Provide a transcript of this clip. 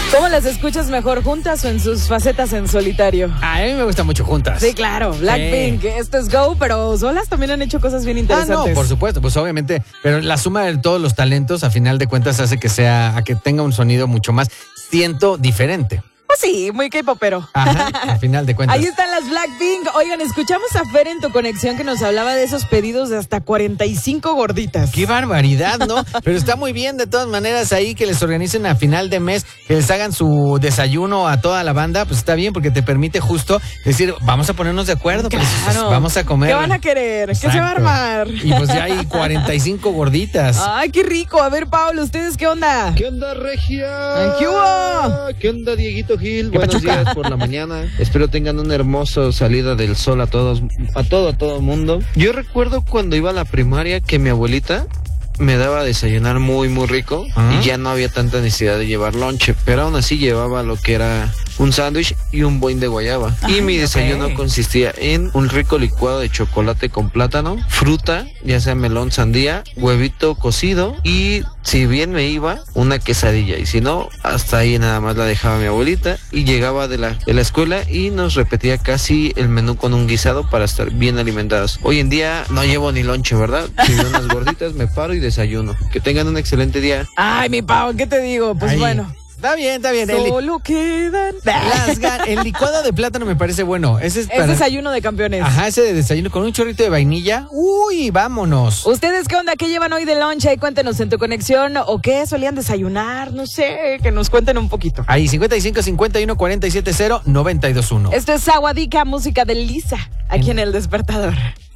¿Cómo las escuchas mejor, juntas o en sus facetas en solitario? A mí me gusta mucho juntas. Sí, claro, Blackpink, esto es Go, pero solas también han hecho cosas bien interesantes. No, por supuesto, pues obviamente, pero la suma de todos los talentos a final de cuentas hace que tenga un sonido mucho más, siento, diferente. Pues sí, muy K-popero. Ajá, al final de cuentas. Ahí están las Blackpink. Oigan, escuchamos a Fer en Tu Conexión que nos hablaba de esos pedidos de hasta 45 gorditas. ¡Qué barbaridad!, ¿no? Pero está muy bien, de todas maneras, ahí que les organicen a final de mes, que les hagan su desayuno a toda la banda, pues está bien, porque te permite justo decir, vamos a ponernos de acuerdo, Claro. pues, vamos a comer. ¿Qué van a querer? Exacto. ¿Qué se va a armar? Y pues ya hay 45 gorditas. ¡Ay, qué rico! A ver, Pablo, ¿ustedes qué onda? ¿Qué onda, Regia? ¿Qué hubo? ¿Qué onda, Dieguito Gil? ¿Qué Buenos pachuca? días por la mañana. Espero tengan una hermosa salida del sol a todo mundo. Yo recuerdo cuando iba a la primaria que mi abuelita me daba a desayunar muy rico y ya no había tanta necesidad de llevar lonche, pero aún así llevaba lo que era un sándwich y un boing de guayaba. Y mi desayuno consistía en un rico licuado de chocolate con plátano, fruta, ya sea melón, sandía, huevito cocido y, si bien me iba, una quesadilla. Y si no, hasta ahí nada más la dejaba mi abuelita y llegaba de la escuela y nos repetía casi el menú con un guisado para estar bien alimentados. Hoy en día no llevo ni lonche, ¿verdad? Si veo unas gorditas, me paro y desayuno. Que tengan un excelente día. Ay, mi Pau, ¿qué te digo? Pues Ahí. bueno. Está bien. Solo quedan El licuado de plátano me parece bueno. Ese es Es desayuno de campeones. Ajá, ese de desayuno con un chorrito de vainilla. Uy, vámonos. ¿Ustedes qué onda? ¿Qué llevan hoy de lunch? Ahí cuéntenos en Tu Conexión. ¿O qué solían desayunar? No sé, que nos cuenten un poquito. Ahí, 55 51 47 0 92 1. Esto es Sawadika, música de Lisa, aquí en El Despertador.